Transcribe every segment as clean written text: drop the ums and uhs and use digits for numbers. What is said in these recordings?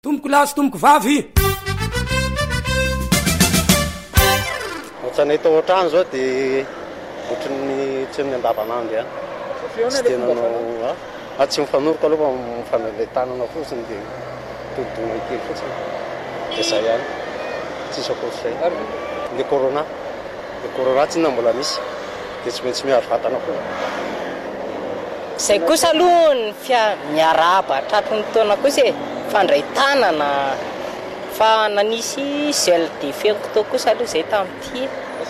tomboko lasy tomboko vavy ohatranay tao an-trano zao dia ohatran'ny tsy ny andavanandro a tsy tenanao tsy mifanoroko aloha mifanale tanana fotsiny dia todidona kely fotsiny dia zay ihany tsisy akoatr'izay le corona tsy na mbola misy dia tsy maintsy miaro vatana koa zay kosa aloha ny miarahaba tratony taona kosa e fandray tanana fa nanisy gel de fenko kosa aloha zay tamin'ity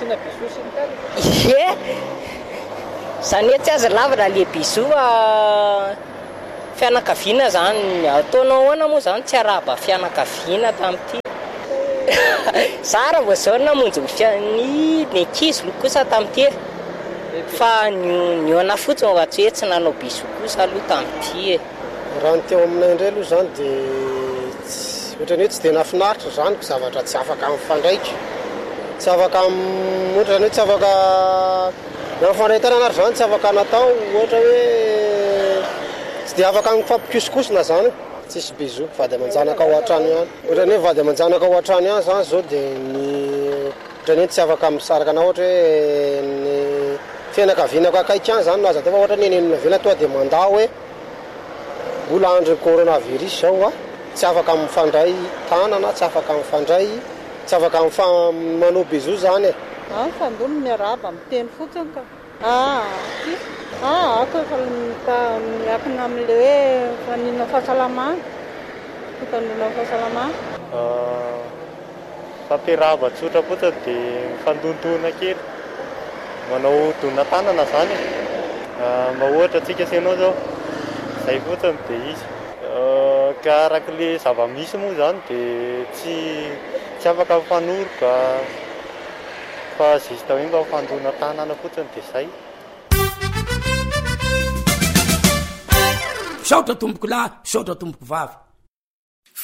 e zany hoe tsy aza lavana le biso fianakaviana zany ataonao ahoana moa zany tsy arahaba fianakaviana tamin'ity zara vao zao namonjy ny ankizy lo kosa tamin'ity fa niona fotsiny fa tsy hoe tsy nanao biso kosa aloha tamin'ity e raha ny teo aminay indray aloha zany dia ohatrany hoe tsy dia nafinaritra zany ko zavatra tsy afaka mifandraitra tsy afaka ohatrany hoe tsy afaka namifandraitanana ary zany tsy afaka natao ohatra hoe tsy dia afaka mifampikosikosina zany tsisy biso vady aman-janaka ao an-trano ihany ohatrany hoe vady aman-janaka ao an-trano ihany zany zao dia ohatrany hoe tsy afaka misaraka na ohatra hoe ny fianakavianako akaiky any zany naza tefa ohatra ny enenina vela toa dia mandao hoe mbola andro coronavirus zao a tsy afaka mifandray tanana tsy afaka mifandray tsy afaka manao biso zany e fandolo miarahaba miteny fotsiny ka ako efa miakina amin'le hoe fanina fahasalamana fitanona fahasalamana fampiarahaba tsotra fotsiny dia mifandontoana kely manao dona tanana zany mba ohatra atsika senao zao zay fotsiny dia izy ka arak'le zava-misy moa zany dia tsy afaka mifanoroka fa zista hoe mba mifandona tanana fotsiny dia zay saotra tomboko lahy saotra tomboko vavy